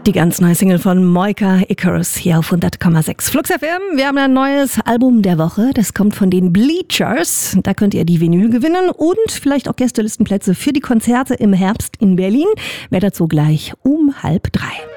Die ganz neue Single von Moika Icarus hier auf 100,6 Flux FM. Wir haben ein neues Album der Woche. Das kommt von den Bleachers. Da könnt ihr die Vinyl gewinnen und vielleicht auch Gästelistenplätze für die Konzerte im Herbst in Berlin. Mehr dazu gleich um 2:30.